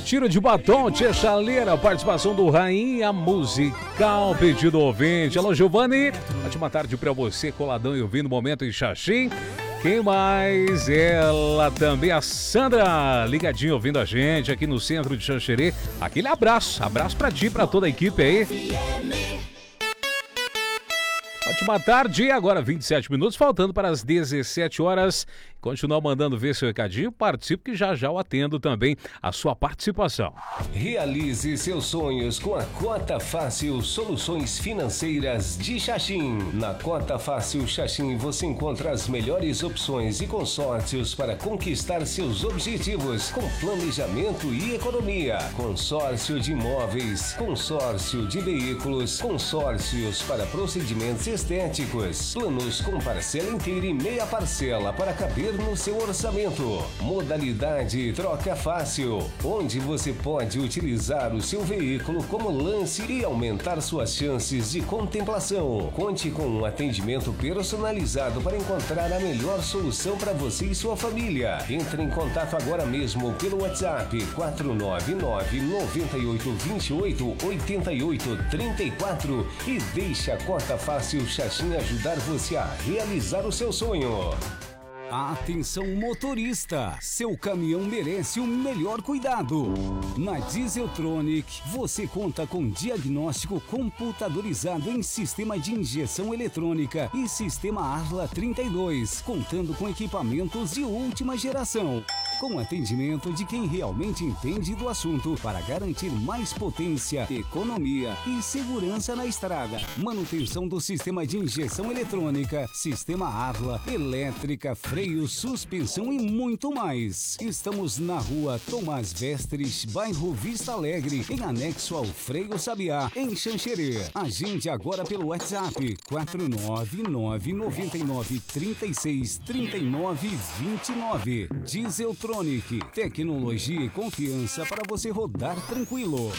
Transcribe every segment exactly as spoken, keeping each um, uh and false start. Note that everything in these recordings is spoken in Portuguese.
Tiro de batom, tia Chaleira, participação do Rainha Musical, pedido ouvinte. Alô, Giovanni, ótima tarde pra você, coladão e ouvindo Momento em Xaxim. Quem mais? Ela também, a Sandra, ligadinho ouvindo a gente aqui no centro de Xanxerê. Aquele abraço, abraço pra ti, pra toda a equipe aí. Ótima tarde, agora vinte e sete minutos, faltando para as dezessete horas. Continua mandando ver seu recadinho, participe que já já eu atendo também a sua participação. Realize seus sonhos com a Cota Fácil Soluções Financeiras de Xaxim. Na Cota Fácil Xaxim você encontra as melhores opções e consórcios para conquistar seus objetivos com planejamento e economia. Consórcio de imóveis, consórcio de veículos, consórcios para procedimentos estéticos, planos com parcela inteira e meia parcela para caber no seu orçamento. Modalidade troca fácil, onde você pode utilizar o seu veículo como lance e aumentar suas chances de contemplação. Conte com um atendimento personalizado para encontrar a melhor solução para você e sua família. Entre em contato agora mesmo pelo WhatsApp quatro nove nove, nove oito dois oito, oito oito três quatro e deixe a Cota Fácil Xaxim ajudar você a realizar o seu sonho. Atenção motorista, seu caminhão merece o melhor cuidado. Na Dieseltronic, você conta com diagnóstico computadorizado em sistema de injeção eletrônica e sistema Arla trinta e dois, contando com equipamentos de última geração. Com atendimento de quem realmente entende do assunto para garantir mais potência, economia e segurança na estrada. Manutenção do sistema de injeção eletrônica, sistema Arla, elétrica, freio, suspensão e muito mais. Estamos na rua Tomás Vestres, bairro Vista Alegre, em anexo ao Freio Sabiá, em Xanxerê. Agende agora pelo WhatsApp quatro nove nove, nove nove três seis, três nove dois nove. Dieseltronic, tecnologia e confiança para você rodar tranquilo.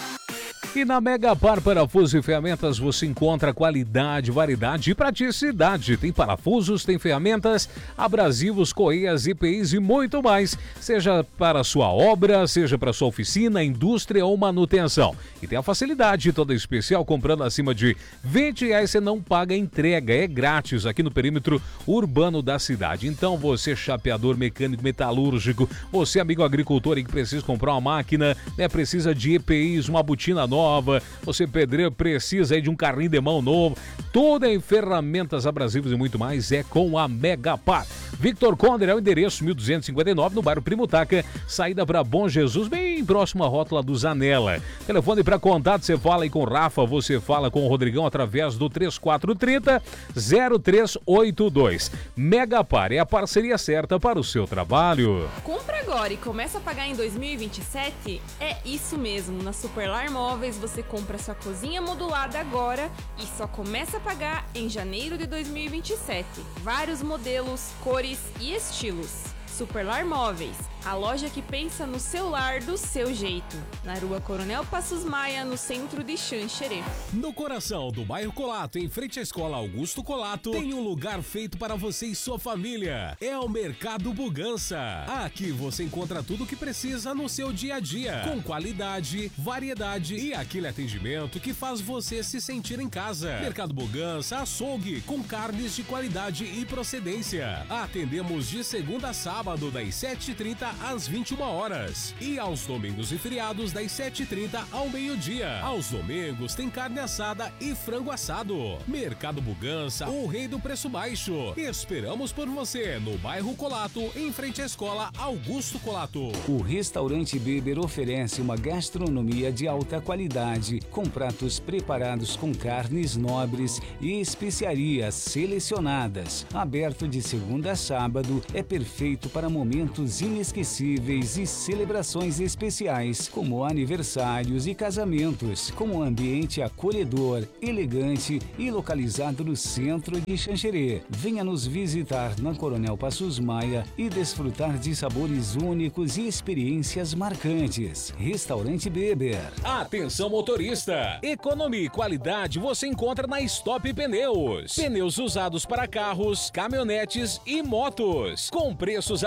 E na Megapar Parafusos e Ferramentas você encontra qualidade, variedade e praticidade. Tem parafusos, tem ferramentas, abrasivos, correias, E P Is e muito mais. Seja para sua obra, seja para sua oficina, indústria ou manutenção. E tem a facilidade toda especial, comprando acima de vinte reais você não paga entrega, é grátis aqui no perímetro urbano da cidade. Então você chapeador, mecânico, metalúrgico, você amigo agricultor e que precisa comprar uma máquina, né, precisa de E P Is, uma botina nova, nova, você pedreiro precisa aí de um carrinho de mão novo, toda em ferramentas abrasivas e muito mais é com a Megapar. Victor Conder é o endereço mil duzentos e cinquenta e nove no bairro Primutaca, saída para Bom Jesus, bem próximo à rótula do Zanella. Telefone para contato, você fala aí com o Rafa, você fala com o Rodrigão através do três quatro três zero, zero três oito dois. Megapar é a parceria certa para o seu trabalho. Compra agora e começa a pagar em dois mil e vinte e sete? É isso mesmo, na Superlar Móveis você compra sua cozinha modulada agora e só começa a pagar em janeiro de dois mil e vinte e sete. Vários modelos, cores e estilos. Superlar Móveis, a loja que pensa no seu lar do seu jeito. Na rua Coronel Passos Maia, no centro de Xanxerê. No coração do bairro Colato, em frente à escola Augusto Colato, tem um lugar feito para você e sua família. É o Mercado Bugança. Aqui você encontra tudo o que precisa no seu dia a dia. Com qualidade, variedade e aquele atendimento que faz você se sentir em casa. Mercado Bugança, açougue, com carnes de qualidade e procedência. Atendemos de segunda a sábado, das sete e trinta às vinte e uma horas. E aos domingos e feriados, das sete e trinta ao meio-dia. Aos domingos tem carne assada e frango assado. Mercado Bugança, o rei do preço baixo. Esperamos por você no bairro Colato, em frente à escola Augusto Colato. O restaurante Beber oferece uma gastronomia de alta qualidade, com pratos preparados com carnes nobres e especiarias selecionadas. Aberto de segunda a sábado, é perfeito para momentos inesquecíveis e celebrações especiais, como aniversários e casamentos, com um ambiente acolhedor, elegante e localizado no centro de Xanxerê. Venha nos visitar na Coronel Passos Maia e desfrutar de sabores únicos e experiências marcantes. Restaurante Beber. Atenção motorista, economia e qualidade você encontra na Stop Pneus. Pneus usados para carros, caminhonetes e motos, com preços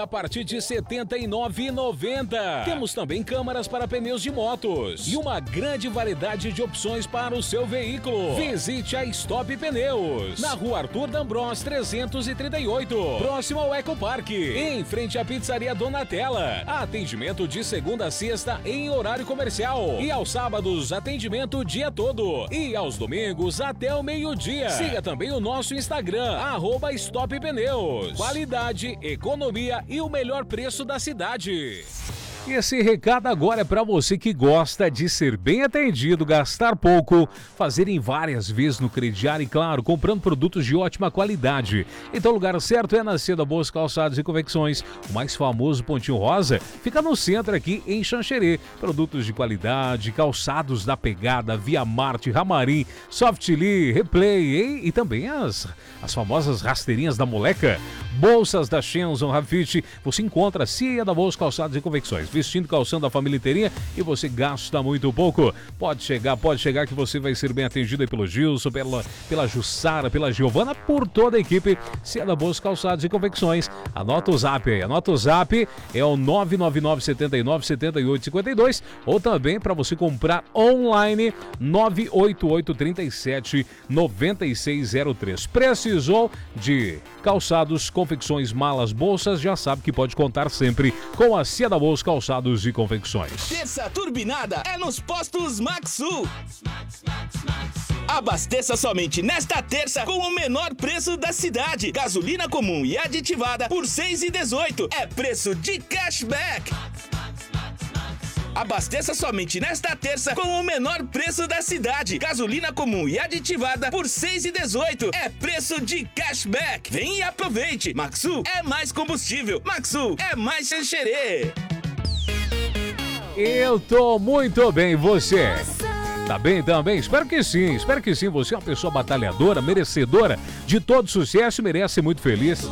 a partir de setenta e nove reais e noventa centavos. Temos também câmaras para pneus de motos e uma grande variedade de opções para o seu veículo. Visite a Stop Pneus, na rua Arthur D'Ambrós trezentos e trinta e oito, próximo ao Ecopark, em frente à Pizzaria Donatella. Atendimento de segunda a sexta em horário comercial e aos sábados atendimento o dia todo e aos domingos até o meio-dia. Siga também o nosso Instagram, arroba Stop Pneus. Qualidade, economia e o melhor preço da cidade. E esse recado agora é para você que gosta de ser bem atendido, gastar pouco, fazer em várias vezes no crediário e, claro, comprando produtos de ótima qualidade. Então o lugar certo é na Seda Boas Calçados e Confecções. O mais famoso Pontinho Rosa fica no centro aqui em Xanxerê. Produtos de qualidade, calçados da Pegada, Via Marte, Ramarim, Softly, Replay e, e também as, as famosas rasteirinhas da Moleca. Bolsas da Shenzon, Rafite, você encontra a Seda Boas Calçados e Confecções. Vestindo, calçando a família inteirinha e você gasta muito pouco. Pode chegar, pode chegar que você vai ser bem atendido aí pelo Gilson, pela, pela Jussara, pela Giovana, por toda a equipe Seda Boas Calçados e Confecções. Anota o zap aí, anota o zap, é o nove nove nove sete nove sete oito cinco dois ou também para você comprar online nove oito oito três sete nove seis zero três. Precisou de calçados, confecções, malas, bolsas, já sabe que pode contar sempre com a Seda Boas Calçados e Confecções. Terça turbinada é nos postos Maxu. Abasteça somente nesta terça com o menor preço da cidade. Gasolina comum e aditivada por seis reais e dezoito centavos. É preço de cashback. Abasteça somente nesta terça com o menor preço da cidade. Gasolina comum e aditivada por seis reais e dezoito centavos. É preço de cashback. Vem e aproveite. Maxu é mais combustível. Maxu é mais Xanxerê. Eu tô muito bem, você? Tá bem também? Espero que sim, espero que sim. Você é uma pessoa batalhadora, merecedora de todo sucesso e merece ser muito feliz.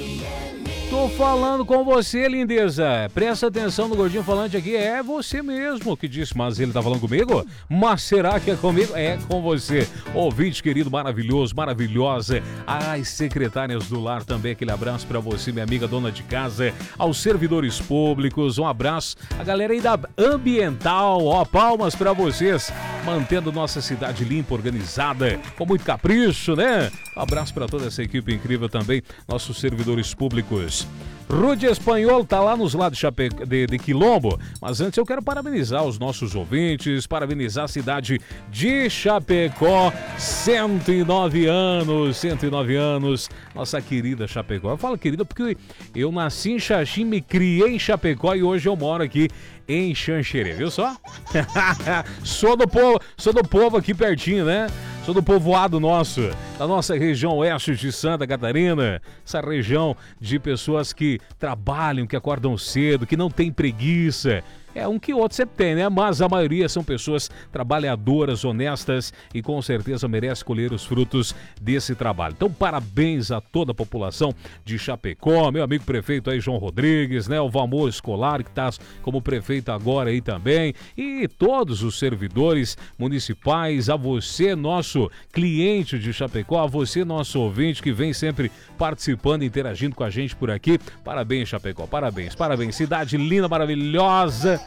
Tô falando com você, lindeza. Presta atenção no gordinho falante aqui. É você mesmo que disse, mas ele tá falando comigo? Mas será que é comigo? É com você. Ouvinte querido, maravilhoso, maravilhosa. As secretárias do lar também, aquele abraço pra você, minha amiga dona de casa. Aos servidores públicos, um abraço. A galera aí da ambiental, ó, palmas pra vocês. Mantendo nossa cidade limpa, organizada, com muito capricho, né? Um abraço pra toda essa equipe incrível também, nossos servidores públicos. Rude Espanhol tá lá nos lados de, Chape... de, de Quilombo, mas antes eu quero parabenizar os nossos ouvintes, parabenizar a cidade de Chapecó, cento e nove anos, cento e nove anos, nossa querida Chapecó. Eu falo querida porque eu nasci em Xaxim, me criei em Chapecó e hoje eu moro aqui em Xanxerê, viu só? sou, do povo, sou do povo aqui pertinho, né? Sou do povoado nosso, da nossa região oeste de Santa Catarina, essa região de pessoas que trabalham, que acordam cedo, que não tem preguiça. É um que outro sempre tem, né? Mas a maioria são pessoas trabalhadoras, honestas e com certeza merece colher os frutos desse trabalho. Então, parabéns a toda a população de Chapecó, meu amigo prefeito aí, João Rodrigues, né? O Valmor Escolar, que está como prefeito agora aí também, e todos os servidores municipais, a você, nosso cliente de Chapecó, a você, nosso ouvinte, que vem sempre participando, interagindo com a gente por aqui. Parabéns, Chapecó, parabéns, parabéns. Cidade linda, maravilhosa.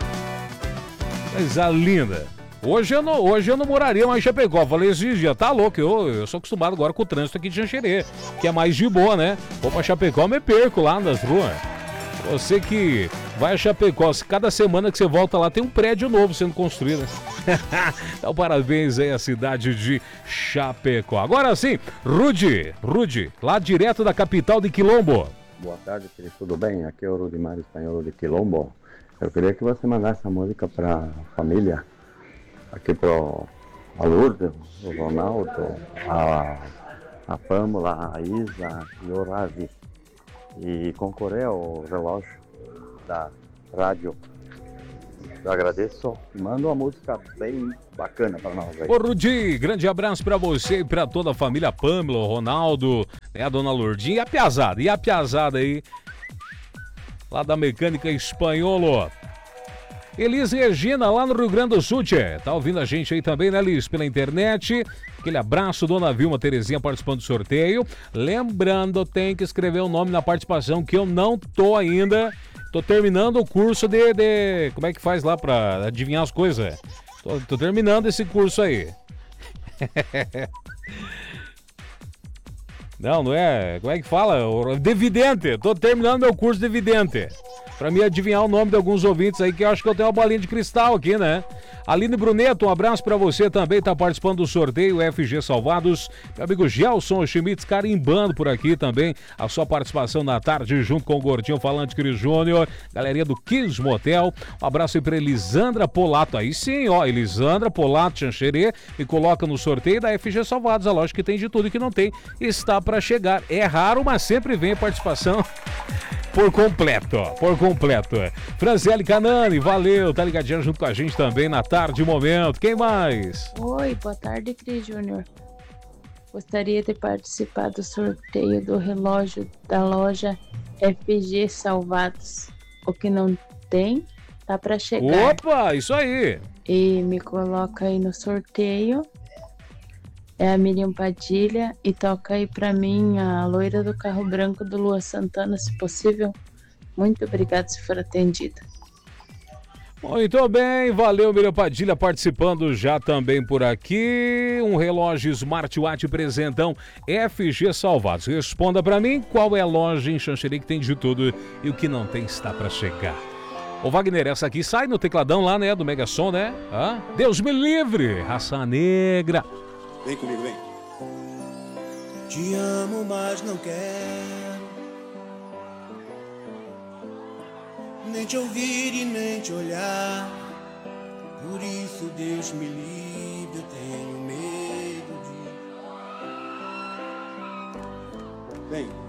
Coisa linda. Hoje eu não, hoje eu não moraria mais em Chapecó. Falei esses dias, tá louco, eu, eu sou acostumado agora com o trânsito aqui de Xanxerê, que é mais de boa, né? Vou pra Chapecó, me perco lá nas ruas. Você que vai a Chapecó, cada semana que você volta lá tem um prédio novo sendo construído. Então parabéns aí à cidade de Chapecó. Agora sim, Rude, Rude, lá direto da capital de Quilombo. Boa tarde, querido, tudo bem? Aqui é o Rudimar Espanhol de Quilombo. Eu queria que você mandasse essa música para a família, aqui para a Lourdes, o Ronaldo, a, a Pâmela, a Isa e o Ravi. E concorrer ao relógio da rádio. Eu agradeço e mando uma música bem bacana para nós aí. Ô Rudi, grande abraço para você e para toda a família Pâmela, o Ronaldo, né, a dona Lourdinha e a piazada, e a piazada aí, lá da Mecânica Espanholo. Elis Regina, lá no Rio Grande do Sul, tchê. Tá ouvindo a gente aí também, né, Liz? Pela internet. Aquele abraço, Dona Vilma Terezinha participando do sorteio. Lembrando, tem que escrever o nome na participação, que eu não tô ainda. Tô terminando o curso de, de... Como é que faz lá pra adivinhar as coisas? Tô, tô terminando esse curso aí. Não, não é... Como é que fala? De vidente. Tô terminando meu curso de vidente. Pra me adivinhar o nome de alguns ouvintes aí, que eu acho que eu tenho uma bolinha de cristal aqui, né? Aline Bruneto, um abraço pra você também, tá participando do sorteio F G Salvados. Meu amigo Gelson Schmitz carimbando por aqui também a sua participação na tarde, junto com o Gordinho Falante Cris Júnior, galerinha do Kiss Motel. Um abraço aí pra Elisandra Polato, aí sim, ó, Elisandra Polato Chancherê, e coloca no sorteio da F G Salvados, a loja que tem de tudo e que não tem, está pra chegar. É raro, mas sempre vem a participação por completo, por completo. Franciele Canani, valeu, tá ligadinha junto com a gente também na tarde, momento. Quem mais? Oi, boa tarde, Cris Júnior. Gostaria de participar do sorteio do relógio da loja F G Salvados. O que não tem, tá pra chegar. Opa, isso aí. E me coloca aí no sorteio. É a Miriam Padilha e toca aí pra mim a loira do carro branco do Lua Santana, se possível. Muito obrigado se for atendida. Muito bem, valeu, Miriam Padilha participando já também por aqui. Um relógio Smartwatch presentão F G Salvados. Responda pra mim qual é a loja em Xanxerê que tem de tudo e o que não tem está pra chegar. Ô Wagner, essa aqui sai no tecladão lá, né, do Mega Som, né? Ah, Deus me livre, Raça Negra. Vem comigo, vem. Te amo, mas não quero nem te ouvir e nem te olhar. Por isso, Deus me livre, eu tenho medo de... Vem.